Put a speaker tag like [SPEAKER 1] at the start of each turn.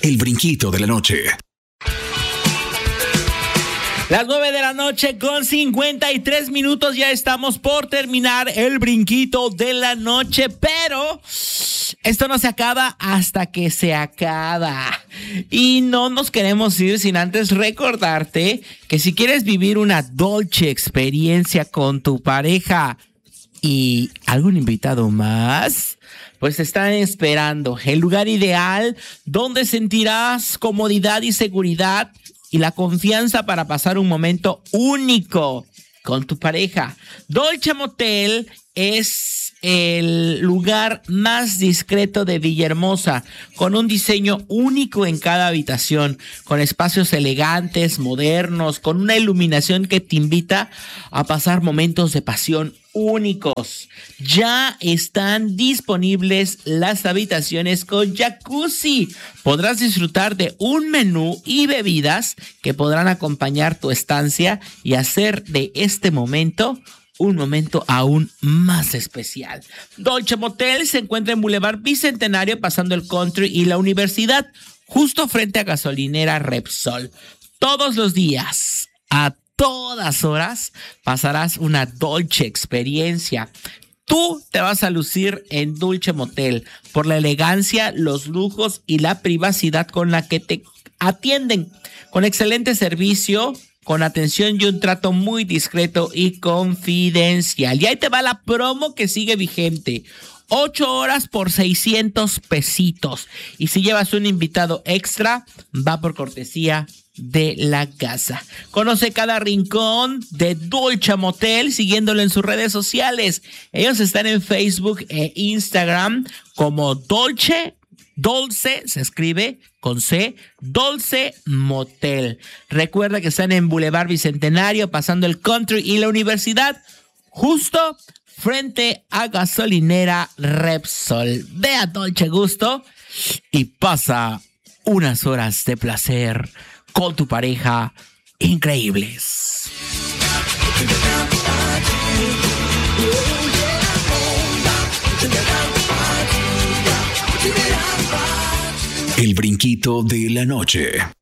[SPEAKER 1] El brinquito de la noche.
[SPEAKER 2] Las 9 de la noche con 53 minutos, ya estamos por terminar el brinquito de la noche, pero esto no se acaba hasta que se acaba. Y no nos queremos ir sin antes recordarte que si quieres vivir una dolce experiencia con tu pareja y algún invitado más, pues te están esperando el lugar ideal donde sentirás comodidad y seguridad y la confianza para pasar un momento único con tu pareja. Dolce Motel es el lugar más discreto de Villahermosa, con un diseño único en cada habitación, con espacios elegantes, modernos, con una iluminación que te invita a pasar momentos de pasión únicos. Ya están disponibles las habitaciones con jacuzzi. Podrás disfrutar de un menú y bebidas que podrán acompañar tu estancia y hacer de este momento un momento aún más especial. Dolce Motel se encuentra en Boulevard Bicentenario, pasando el Country y la Universidad, justo frente a gasolinera Repsol. Todos los días, a todas horas, pasarás una dolce experiencia. Tú te vas a lucir en Dolce Motel por la elegancia, los lujos y la privacidad con la que te atienden, con excelente servicio, con atención y un trato muy discreto y confidencial. Y ahí te va la promo que sigue vigente. 8 horas por 600 pesitos. Y si llevas un invitado extra, va por cortesía de la casa. Conoce cada rincón de Dolce Motel siguiéndolo en sus redes sociales. Ellos están en Facebook e Instagram como Dolce se escribe con C, Dolce Motel. Recuerda que están en Boulevard Bicentenario, pasando el Country y la Universidad, justo frente a gasolinera Repsol. Ve a Dolce Gusto y pasa unas horas de placer con tu pareja increíbles.
[SPEAKER 1] El brinquito de la noche.